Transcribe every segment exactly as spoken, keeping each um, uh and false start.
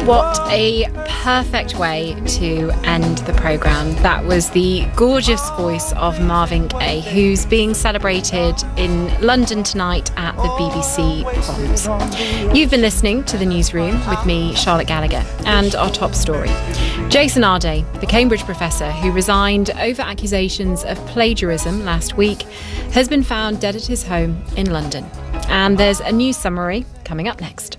What a perfect way to end the programme. That was the gorgeous voice of Marvin Gaye, who's being celebrated in London tonight at the B B C Proms. You've been listening to The Newsroom with me, Charlotte Gallagher, and our top story. Jason Arday, the Cambridge professor who resigned over accusations of plagiarism last week, has been found dead at his home in London. And there's a news summary coming up next.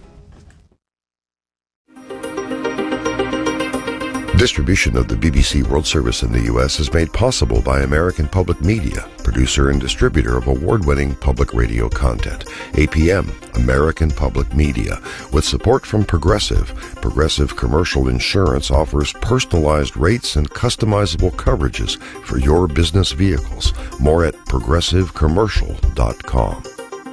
Distribution of the B B C World Service in the U S is made possible by American Public Media, producer and distributor of award-winning public radio content. A P M, American Public Media. With support from Progressive, Progressive Commercial Insurance offers personalized rates and customizable coverages for your business vehicles. More at progressive commercial dot com.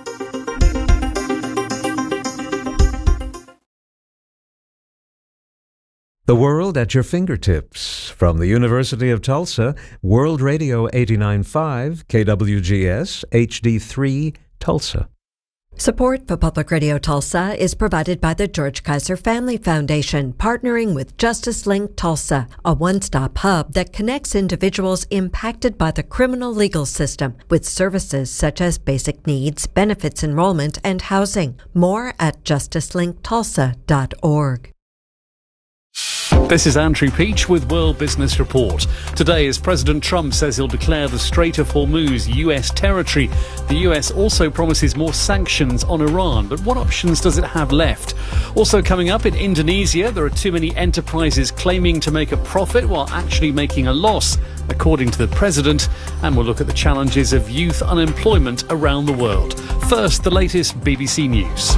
The world at your fingertips. From the University of Tulsa, World Radio eighty-nine point five, K W G S, H D three, Tulsa. Support for Public Radio Tulsa is provided by the George Kaiser Family Foundation, partnering with Justice Link Tulsa, a one-stop hub that connects individuals impacted by the criminal legal system with services such as basic needs, benefits enrollment, and housing. More at justice link tulsa dot org. This is Andrew Peach with World Business Report. Today, as President Trump says he'll declare the Strait of Hormuz U S territory, the U S also promises more sanctions on Iran. But what options does it have left? Also coming up, in Indonesia, there are too many enterprises claiming to make a profit while actually making a loss, according to the president. And we'll look at the challenges of youth unemployment around the world. First, the latest B B C News.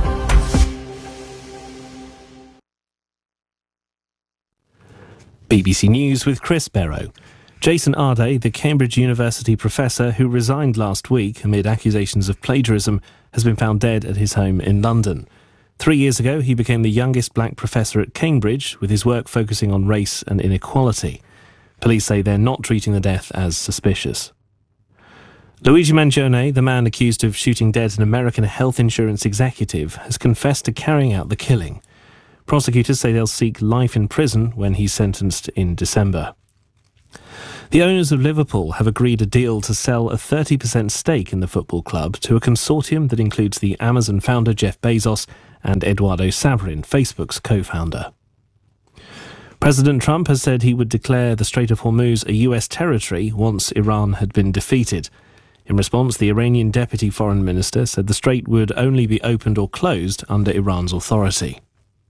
B B C News with Chris Barrow. Jason Arday, the Cambridge University professor who resigned last week amid accusations of plagiarism, has been found dead at his home in London. Three years ago, he became the youngest black professor at Cambridge, with his work focusing on race and inequality. Police say they're not treating the death as suspicious. Luigi Mangione, the man accused of shooting dead an American health insurance executive, has confessed to carrying out the killing. Prosecutors say they'll seek life in prison when he's sentenced in December. The owners of Liverpool have agreed a deal to sell a thirty percent stake in the football club to a consortium that includes the Amazon founder Jeff Bezos and Eduardo Saverin, Facebook's co-founder. President Trump has said he would declare the Strait of Hormuz a U S territory once Iran had been defeated. In response, the Iranian deputy foreign minister said the strait would only be opened or closed under Iran's authority.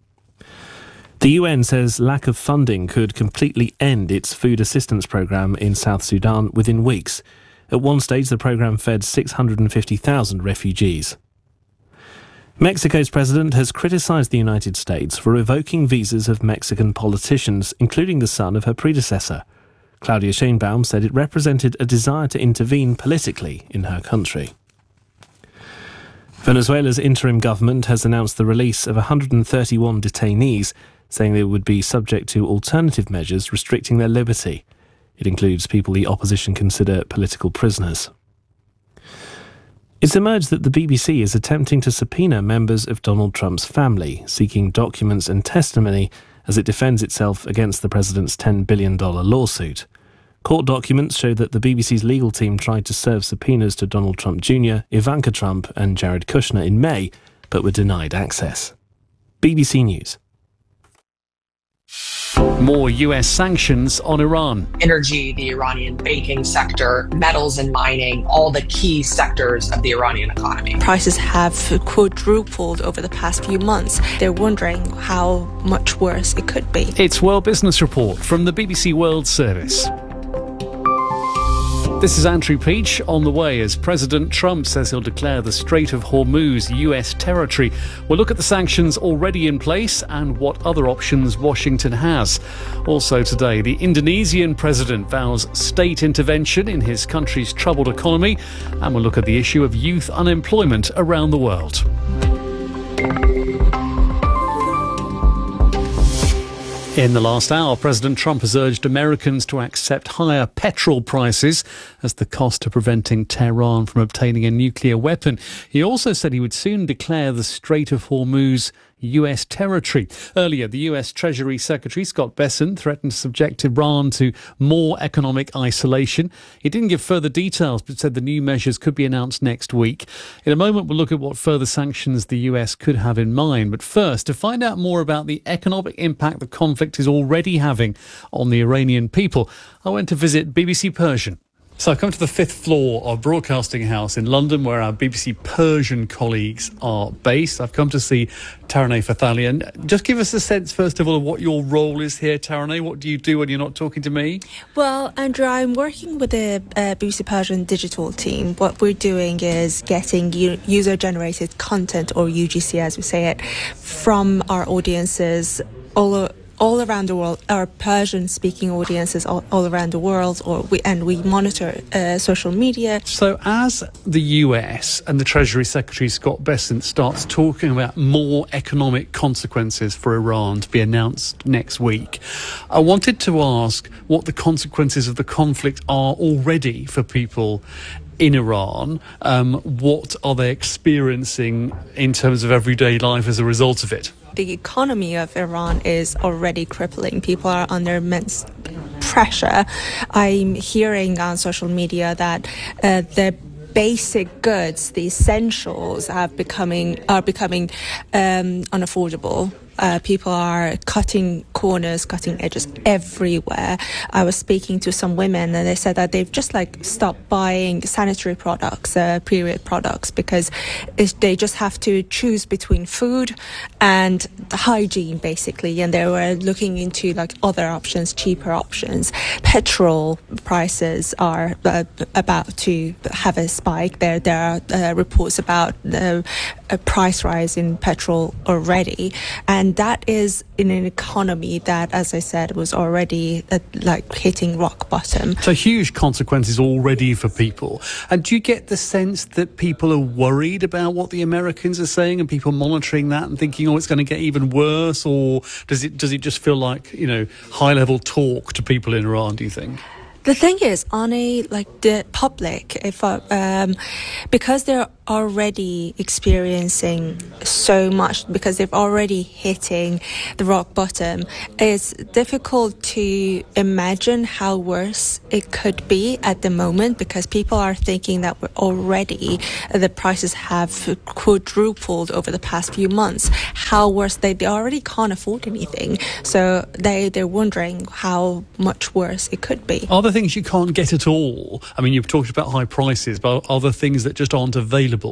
The U N says lack of funding could completely end its food assistance programme in South Sudan within weeks. At one stage, the programme fed six hundred fifty thousand refugees. Mexico's president has criticised the United States for revoking visas of Mexican politicians, including the son of her predecessor. Claudia Sheinbaum said it represented a desire to intervene politically in her country. Venezuela's interim government has announced the release of one hundred thirty-one detainees, saying they would be subject to alternative measures restricting their liberty. It includes people the opposition consider political prisoners. It's emerged that the B B C is attempting to subpoena members of Donald Trump's family, seeking documents and testimony as it defends itself against the president's ten billion dollars lawsuit. Court documents show that the B B C's legal team tried to serve subpoenas to Donald Trump Junior, Ivanka Trump and Jared Kushner in May, but were denied access. B B C News. More U S sanctions on Iran. Energy, the Iranian banking sector, metals and mining, all the key sectors of the Iranian economy. Prices have quadrupled over the past few months. They're wondering how much worse it could be. It's World Business Report from the B B C World Service. This is Andrew Peach. On the way as President Trump says he'll declare the Strait of Hormuz U S territory. We'll look at the sanctions already in place and what other options Washington has. Also today, the Indonesian president vows state intervention in his country's troubled economy, and we'll look at the issue of youth unemployment around the world. In the last hour, President Trump has urged Americans to accept higher petrol prices as the cost of preventing Tehran from obtaining a nuclear weapon. He also said he would soon declare the Strait of Hormuz U S territory. Earlier, the U S Treasury Secretary Scott Bessent threatened to subject Iran to more economic isolation. He didn't give further details, but said the new measures could be announced next week. In a moment, we'll look at what further sanctions the U S could have in mind. But first, to find out more about the economic impact the conflict is already having on the Iranian people, I went to visit B B C Persian. So I've come to the fifth floor of Broadcasting House in London, where our B B C Persian colleagues are based. I've come to see Taraneh Fathalian. Just give us a sense, first of all, of what your role is here, Taraneh. What do you do when you're not talking to me? Well, Andrew, I'm working with the uh, B B C Persian digital team. What we're doing is getting u- user-generated content, or U G C as we say it, from our audiences all over. all around the world, our Persian-speaking audiences all, all around the world, or we, and we monitor uh, social media. So as the U S and the Treasury Secretary Scott Bessent starts talking about more economic consequences for Iran to be announced next week, I wanted to ask what the consequences of the conflict are already for people in Iran. Um, what are they experiencing in terms of everyday life as a result of it? The economy of Iran is already crippling. People are under immense pressure. I'm hearing on social media that uh, the basic goods, the essentials, have becoming are becoming um, unaffordable. Uh, people are cutting corners, cutting edges everywhere. I was speaking to some women, and they said that they've just like stopped buying sanitary products, uh, period products, because it's, they just have to choose between food and hygiene, basically. And they were looking into like other options, cheaper options. Petrol prices are uh, about to have a spike. There, there are uh, reports about uh, a price rise in petrol already, and that is in an economy that, as I said, was already uh, like hitting rock bottom. So huge consequences already for people. And do you get the sense that people are worried about what the Americans are saying, and people monitoring that and thinking, oh, it's going to get even worse? Or does it does it just feel like, you know, high level talk to people in Iran, do you think? The thing is, on a like the public, if uh, um, because they're already experiencing so much, because they've already hitting the rock bottom, it's difficult to imagine how worse it could be at the moment, because people are thinking that we're already the prices have quadrupled over the past few months. How worse they they already can't afford anything, so they they're wondering how much worse it could be. Are there things you can't get at all? I mean, you've talked about high prices, but are there things that just aren't available?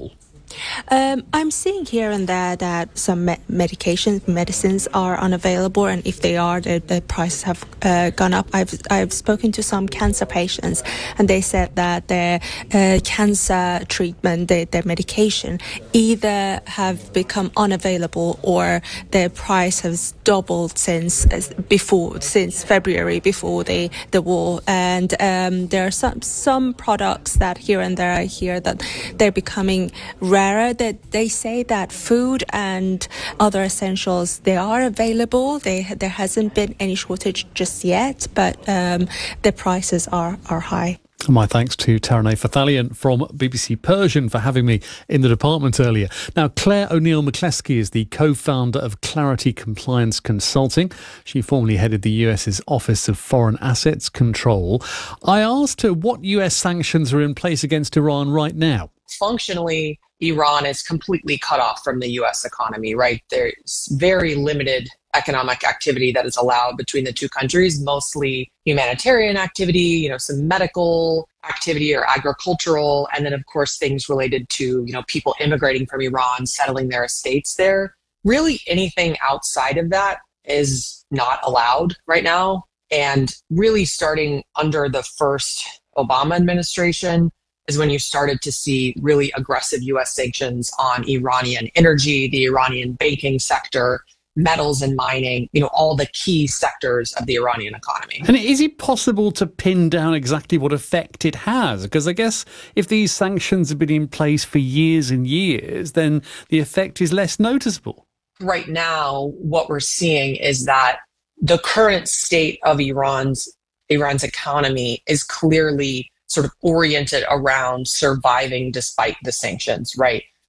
Um, I'm seeing here and there that some me- medications, medicines are unavailable, and if they are, the, the prices have uh, gone up. I've I've spoken to some cancer patients, and they said that their uh, cancer treatment, their, their medication, either have become unavailable or their price has doubled since uh, before since February, before the the war. And um, there are some some products that here and there I hear that they're becoming rarer. That they say that food and other essentials, they are available. They, there hasn't been any shortage just yet, but um, the prices are, are high. My thanks to Taraneh Fathalian from B B C Persian for having me in the department earlier. Now, Claire O'Neill-McCleskey is the co-founder of Clarity Compliance Consulting. She formerly headed the U S's Office of Foreign Assets Control. I asked her what U S sanctions are in place against Iran right now. Functionally, Iran is completely cut off from the U S economy, right? There's very limited economic activity that is allowed between the two countries, mostly humanitarian activity, you know, some medical activity or agricultural, and then, of course, things related to, you know, people immigrating from Iran, settling their estates there. Really anything outside of that is not allowed right now. And really starting under the first Obama administration is when you started to see really aggressive U S sanctions on Iranian energy, the Iranian banking sector, metals and mining, you know, all the key sectors of the Iranian economy. And is it possible to pin down exactly what effect it has? Because I guess if these sanctions have been in place for years and years, then the effect is less noticeable. Right now, what we're seeing is that the current state of Iran's Iran's economy is clearly sort of oriented around surviving despite the sanctions, right?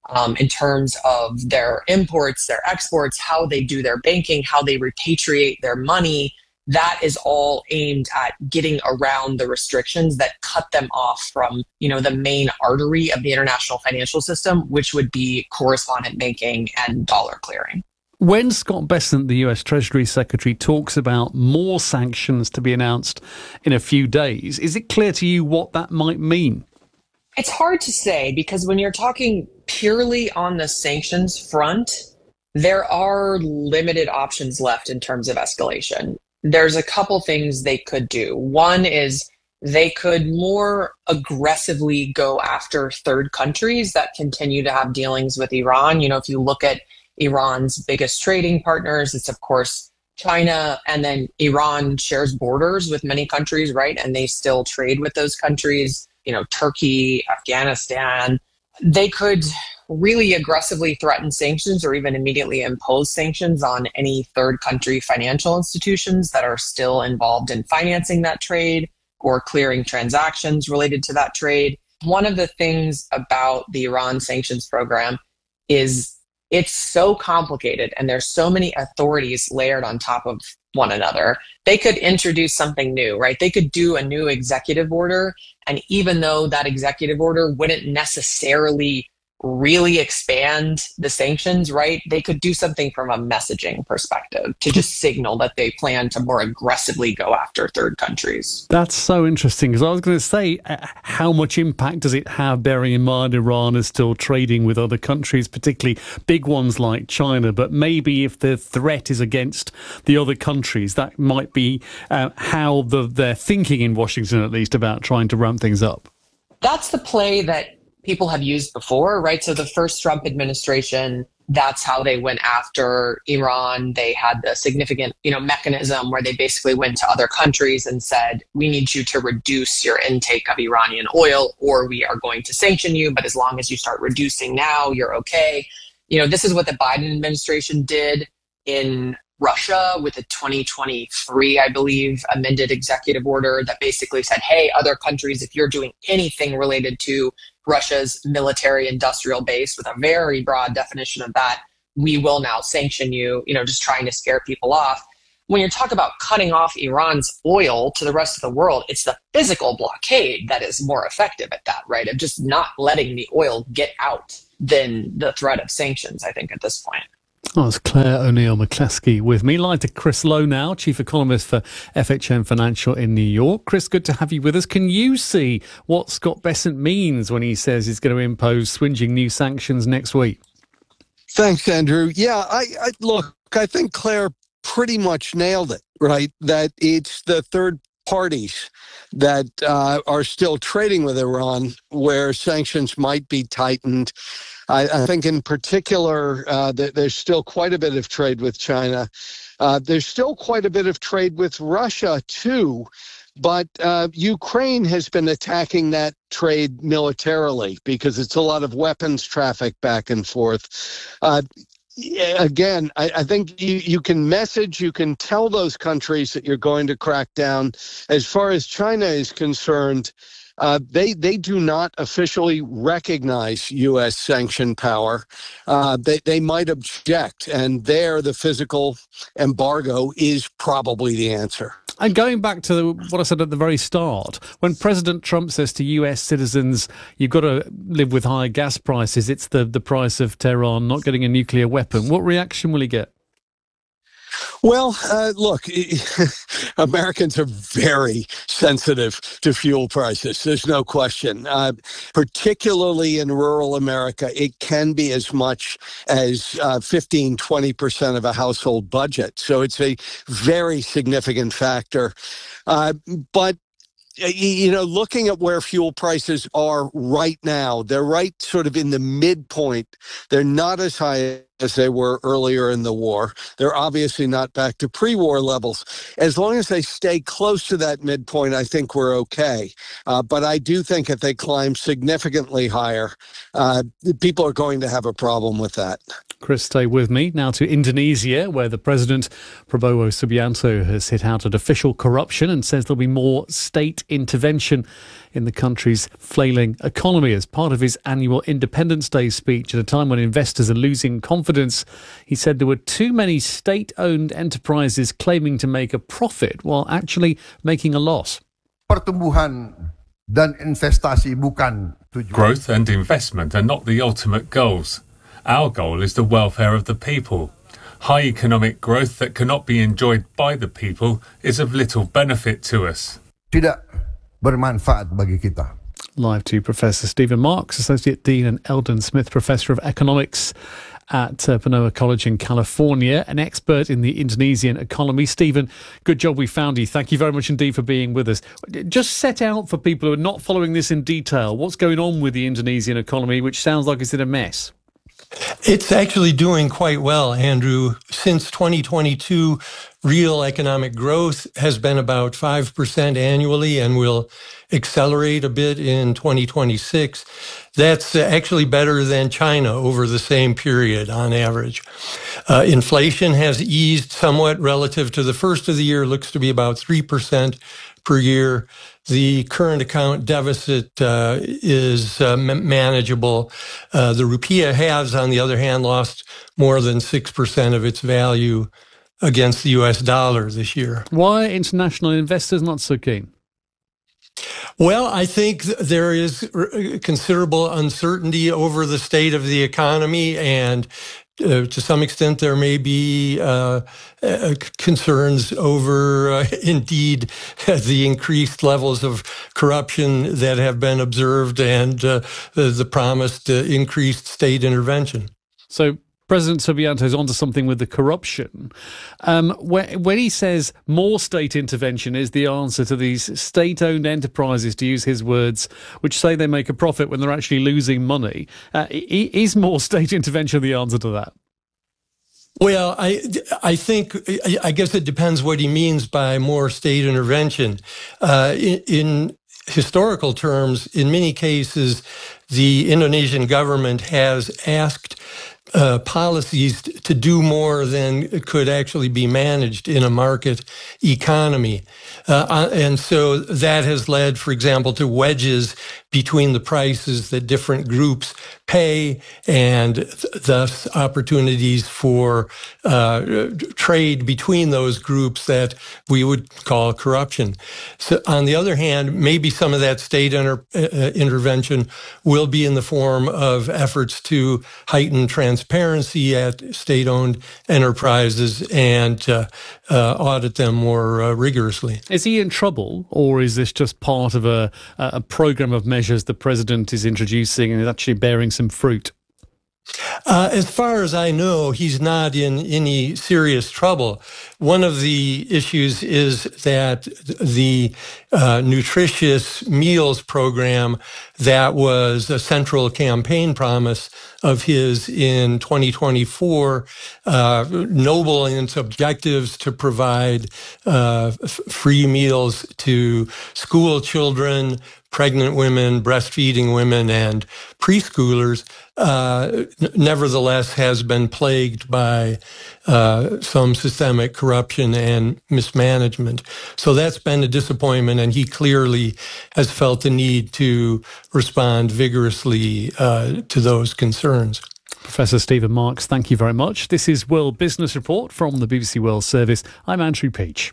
um, in terms of their imports, their exports, how they do their banking, how they repatriate their money. That is all aimed at getting around the restrictions that cut them off from, you know, the main artery of the international financial system, which would be correspondent banking and dollar clearing. When Scott Bessent, the U S Treasury Secretary, talks about more sanctions to be announced in a few days, is it clear to you what that might mean? It's hard to say, because when you're talking purely on the sanctions front, there are limited options left in terms of escalation. There's a couple things they could do. One is they could more aggressively go after third countries that continue to have dealings with Iran. You know, if you look at Iran's biggest trading partners, it's of course China, and then Iran shares borders with many countries, right? And they still trade with those countries, you know, Turkey, Afghanistan. They could really aggressively threaten sanctions or even immediately impose sanctions on any third country financial institutions that are still involved in financing that trade or clearing transactions related to that trade. One of the things about the Iran sanctions program is it's so complicated and there's so many authorities layered on top of one another. They could introduce something new, right? They could do a new executive order. And even though that executive order wouldn't necessarily really expand the sanctions, right? They could do something from a messaging perspective to just signal that they plan to more aggressively go after third countries. That's so interesting, because I was going to say, uh, how much impact does it have, bearing in mind Iran is still trading with other countries, particularly big ones like China, but maybe if the threat is against the other countries, that might be uh, how the, they're thinking in Washington, at least, about trying to ramp things up. That's the play that people have used before, right? So the first Trump administration, that's how they went after Iran. They had the significant, you know, mechanism where they basically went to other countries and said, we need you to reduce your intake of Iranian oil or we are going to sanction you. But as long as you start reducing now, you're okay. You know, this is what the Biden administration did in Russia with a twenty twenty-three, I believe, amended executive order that basically said, hey, other countries, if you're doing anything related to Russia's military industrial base, with a very broad definition of that, we will now sanction you, you know, just trying to scare people off. When you talk about cutting off Iran's oil to the rest of the world, it's the physical blockade that is more effective at that, right? Of just not letting the oil get out than the threat of sanctions, I think, at this point. Oh, it's Claire O'Neill-McCluskey with me. Line to Chris Lowe now, chief economist for F H M Financial in New York. Chris, good to have you with us. Can you see what Scott Bessent means when he says he's going to impose swingeing new sanctions next week? Thanks, Andrew. Yeah, I, I look, I think Claire pretty much nailed it, right? That it's the third parties that uh, are still trading with Iran where sanctions might be tightened. I, I think in particular, uh, that there's still quite a bit of trade with China. Uh, there's still quite a bit of trade with Russia, too. But uh, Ukraine has been attacking that trade militarily because it's a lot of weapons traffic back and forth. Uh, Again, I, I think you, you can message, you can tell those countries that you're going to crack down. As far as China is concerned, uh, they they do not officially recognize U S sanction power. Uh, they, they might object, and there the physical embargo is probably the answer. And going back to what I said at the very start, when President Trump says to U S citizens, you've got to live with high gas prices, it's the, the price of Tehran not getting a nuclear weapon, what reaction will he get? Well, uh, look, Americans are very sensitive to fuel prices. There's no question. Uh, particularly in rural America, it can be as much as uh, fifteen, twenty percent of a household budget. So it's a very significant factor. Uh, but You know, looking at where fuel prices are right now, they're right sort of in the midpoint. They're not as high as they were earlier in the war. They're obviously not back to pre-war levels. As long as they stay close to that midpoint, I think we're okay. Uh, but I do think if they climb significantly higher, uh, people are going to have a problem with that. Chris, stay with me. Now to Indonesia, where the president, Prabowo Subianto, has hit out at official corruption and says there'll be more state intervention in the country's flailing economy as part of his annual Independence Day speech at a time when investors are losing confidence. He said there were too many state-owned enterprises claiming to make a profit while actually making a loss. Pertumbuhan dan investasi bukan tujuan. Growth and investment are not the ultimate goals. Our goal is the welfare of the people. High economic growth that cannot be enjoyed by the people is of little benefit to us. Tidak bermanfaat bagi kita. Live to Professor Stephen Marks, Associate Dean and Eldon Smith Professor of Economics at uh, Panoa College in California, an expert in the Indonesian economy. Stephen, good job we found you. Thank you very much indeed for being with us. Just set out for people who are not following this in detail, what's going on with the Indonesian economy, which sounds like it's in a mess. It's actually doing quite well, Andrew. Since twenty twenty-two, real economic growth has been about five percent annually and will accelerate a bit in twenty twenty-six. That's actually better than China over the same period on average. Uh, inflation has eased somewhat relative to the first of the year, looks to be about three percent per year. The current account deficit uh, is uh, manageable. Uh, the rupiah has, on the other hand, lost more than six percent of its value against the U S dollar this year. Why are international investors not so keen? Well, I think there is considerable uncertainty over the state of the economy, and Uh, to some extent, there may be uh, uh, concerns over, uh, indeed, the increased levels of corruption that have been observed and uh, the, the promised uh, increased state intervention. So President Subianto is onto something with the corruption. Um, when, when he says more state intervention is the answer to these state-owned enterprises, to use his words, which say they make a profit when they're actually losing money, uh, is more state intervention the answer to that? Well, I, I think, I guess it depends what he means by more state intervention. Uh, in, in historical terms, in many cases, the Indonesian government has asked Uh, policies to do more than could actually be managed in a market economy. Uh, and so that has led, for example, to wedges between the prices that different groups pay and th- thus opportunities for uh, trade between those groups that we would call corruption. So on the other hand, maybe some of that state inter- uh, intervention will be in the form of efforts to heighten transparency at state-owned enterprises and uh, uh, audit them more uh, rigorously. Is he in trouble, or is this just part of a, a program of measures the president is introducing and is actually bearing some fruit? Uh, as far as I know, he's not in any serious trouble. One of the issues is that the uh, nutritious meals program that was a central campaign promise of his in twenty twenty-four, uh, noble in its objectives to provide uh, f- free meals to school children, pregnant women, breastfeeding women, and preschoolers, uh, n- nevertheless has been plagued by uh, some systemic corruption and mismanagement. So that's been a disappointment, and he clearly has felt the need to respond vigorously uh, to those concerns. Professor Stephen Marks, thank you very much. This is World Business Report from the B B C World Service. I'm Andrew Peach.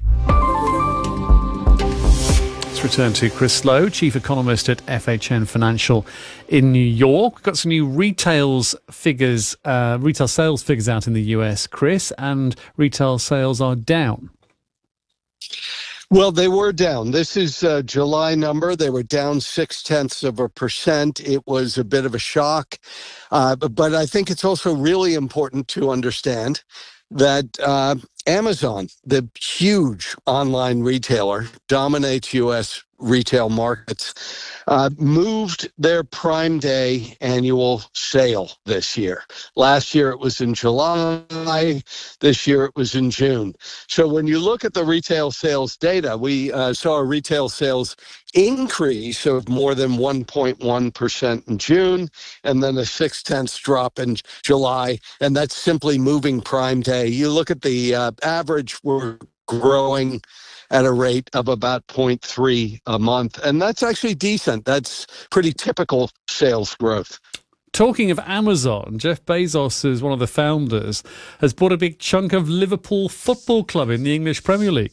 Let's return to Chris Slow, Chief Economist at F H N Financial in New York. We've got some new retails figures, uh, retail sales figures out in the U S, Chris, and retail sales are down. Well, they were down. This is a July number. They were down six tenths of a percent. It was a bit of a shock. Uh, but, but I think it's also really important to understand that uh, Amazon, the huge online retailer, dominates U S retail markets, uh, moved their Prime Day annual sale this year. Last year it was in July. This year it was in June. So when you look at the retail sales data, we uh, saw a retail sales increase of more than one point one percent in June, and then a six-tenths drop in July, and that's simply moving Prime Day. You look at the uh, average, we're growing at a rate of about zero point three a month, and that's actually decent. That's pretty typical sales growth. Talking of Amazon, Jeff Bezos, as one of the founders, has bought a big chunk of Liverpool Football Club in the English Premier League.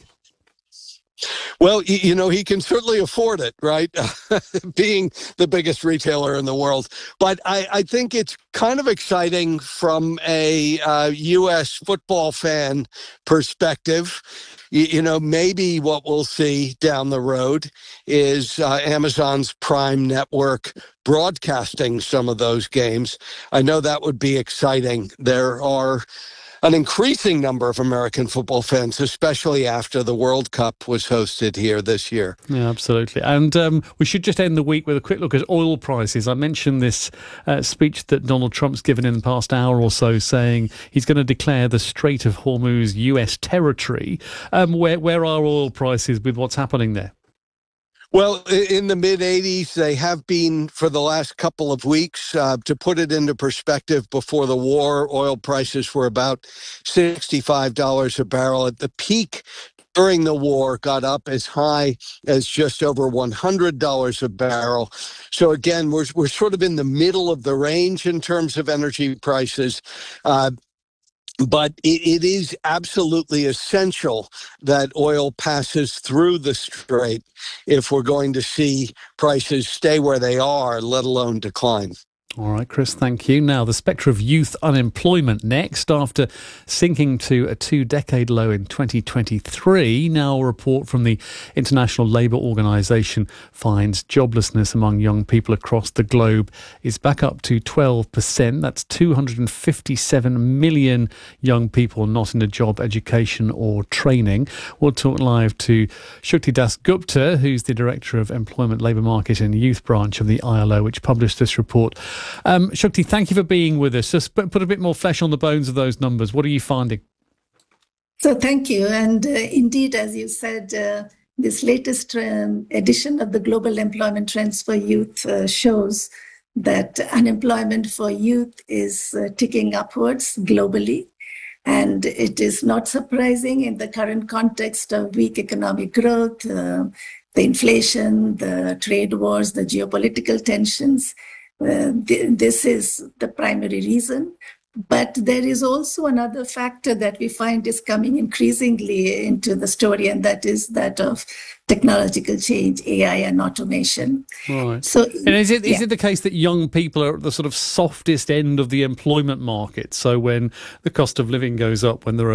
Well, you know, he can certainly afford it, right? Being the biggest retailer in the world. But I, I think it's kind of exciting from a uh, U S football fan perspective. You, you know, maybe what we'll see down the road is uh, Amazon's Prime Network broadcasting some of those games. I know that would be exciting. There are an increasing number of American football fans, especially after the World Cup was hosted here this year. Yeah, absolutely. And um, we should just end the week with a quick look at oil prices. I mentioned this uh, speech that Donald Trump's given in the past hour or so, saying he's going to declare the Strait of Hormuz U S territory. Um, where, where are oil prices with what's happening there? Well, in the mid eighties, they have been for the last couple of weeks. Uh, to put it into perspective, before the war, oil prices were about sixty-five dollars a barrel. At the peak during the war, got up as high as just over one hundred dollars a barrel. So again, we're we're sort of in the middle of the range in terms of energy prices. Uh, But it, it is absolutely essential that oil passes through the strait if we're going to see prices stay where they are, let alone decline. All right, Chris, thank you. Now, the spectre of youth unemployment next. After sinking to a two-decade low in twenty twenty-three, now a report from the International Labour Organization finds joblessness among young people across the globe is back up to twelve percent. That's two hundred fifty-seven million young people not in a job, education or training. We'll talk live to Shukti Das Gupta, who's the Director of Employment, Labour Market and Youth Branch of the I L O, which published this report. Um, Shukti, thank you for being with us. Just put a bit more flesh on the bones of those numbers. What are you finding? So thank you. And uh, indeed, as you said, uh, this latest um, edition of the Global Employment Trends for Youth uh, shows that unemployment for youth is uh, ticking upwards globally. And it is not surprising in the current context of weak economic growth, uh, the inflation, the trade wars, the geopolitical tensions. Uh, th- this is the primary reason. But there is also another factor that we find is coming increasingly into the story, and that is that of technological change, A I and automation. Right. So, and is it is yeah. it the case that young people are at the sort of softest end of the employment market? So when the cost of living goes up, when there are